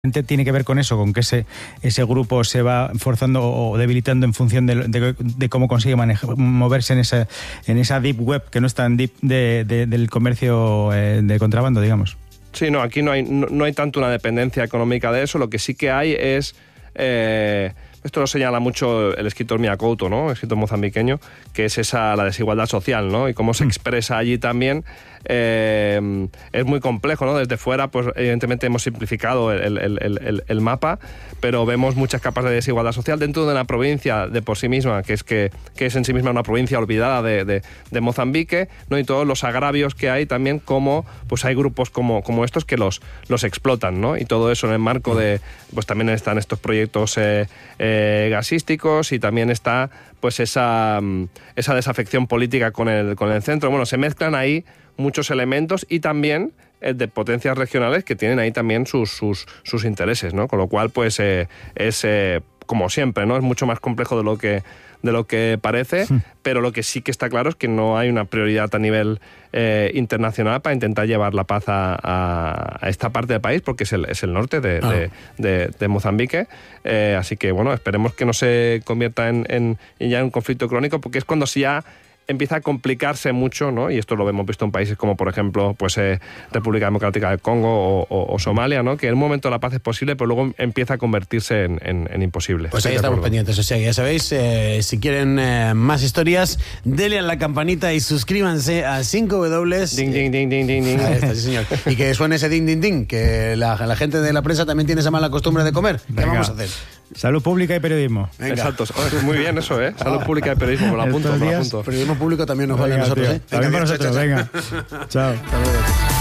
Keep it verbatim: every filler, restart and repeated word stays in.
tiene que ver con eso, con que ese, ese grupo se va forzando o debilitando en función de, de, de cómo consigue manejar, moverse en esa, en esa deep web, que no es tan deep, de, de, del comercio eh, de contrabando, digamos. Sí, no, aquí no hay, no, no hay tanto una dependencia económica de eso. Lo que sí que hay es... Eh, esto lo señala mucho el escritor Mia Couto, ¿no? El escritor mozambiqueño, que es esa la desigualdad social, ¿no? Y cómo se expresa allí también. Eh, es muy complejo, ¿no? Desde fuera, pues evidentemente hemos simplificado el, el, el, el, el mapa, pero vemos muchas capas de desigualdad social dentro de una provincia de por sí misma, que es que, que es en sí misma una provincia olvidada de, de, de Mozambique, ¿no? Y todos los agravios que hay también, como pues hay grupos como, como estos que los, los explotan, ¿no? Y todo eso en el marco de, pues también están estos proyectos eh, eh, gasísticos, y también está pues esa, esa desafección política con el, con el centro. Bueno, se mezclan ahí muchos elementos, y también eh, de potencias regionales que tienen ahí también sus, sus, sus intereses, ¿no? Con lo cual, pues eh, es eh, como siempre, ¿no? Es mucho más complejo de lo que de lo que parece, sí. Pero lo que sí que está claro es que no hay una prioridad a nivel eh, internacional para intentar llevar la paz a, a, a esta parte del país, porque es el, es el norte de, ah. de, de, de Mozambique. Eh, así que, bueno, esperemos que no se convierta en, en, en ya en un conflicto crónico, porque es cuando sí ya empieza a complicarse mucho, ¿no? Y esto lo hemos visto en países como, por ejemplo, pues eh, República Democrática del Congo o, o, o Somalia, ¿no? Que en un momento la paz es posible, pero luego empieza a convertirse en, en, en imposible. Pues ahí estamos pendientes, o sea, ya sabéis, eh, si quieren eh, más historias, denle a la campanita y suscríbanse a cinco W. Ding, ding, ding, ding, ding, ding. Ahí está, sí, señor. Y que suene ese ding, ding, ding, que la, la gente de la prensa también tiene esa mala costumbre de comer. ¿Qué Venga. vamos a hacer? Salud pública y periodismo. Venga. Exacto. Oh, muy bien eso, ¿eh? Salud pública y periodismo. Me lo apunto, me lo apunto. Periodismo público también nos vale a nosotros, ¿eh? También para nosotros, venga. Chao.